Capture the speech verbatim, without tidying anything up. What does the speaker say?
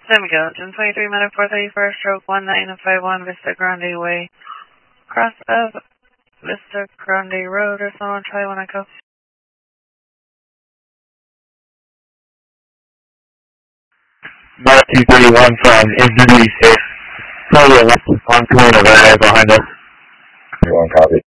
There we go. ten twenty-three, minute four thirty-four, stroke one nine five one, Vista Grande Way. Cross of Vista Grande Road or someone try when I go. Mark two thirty-one from Infinity six. Probably a left on corner right behind us. One copy.